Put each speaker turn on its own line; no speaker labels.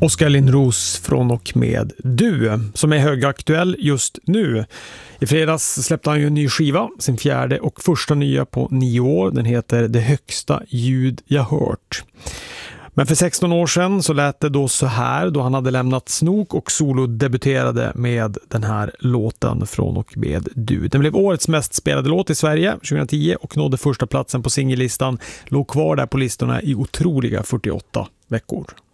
Oskar Lindros från och med Du, som är högaktuell just nu. I fredags släppte han ju en ny skiva, sin fjärde och första nya på 9 år. Den heter Det högsta ljud jag hört. Men för 16 år sedan så lät det då så här, då han hade lämnat Snok och solo debuterade med den här låten från och med Du. Den blev årets mest spelade låt i Sverige 2010 och nådde första platsen på singellistan, låg kvar där på listorna i otroliga 48 veckor.